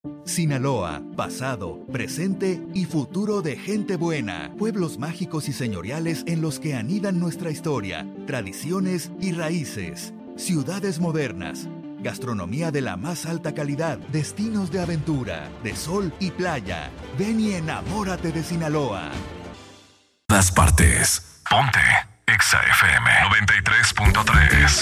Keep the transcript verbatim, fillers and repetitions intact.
Sinaloa, pasado, presente y futuro de gente buena. Pueblos mágicos y señoriales en los que anidan nuestra historia, tradiciones y raíces. Ciudades modernas. Gastronomía de la más alta calidad. Destinos de aventura, de sol y playa. Ven y enamórate de Sinaloa. Todas partes. Ponte Exa F M noventa y tres punto tres.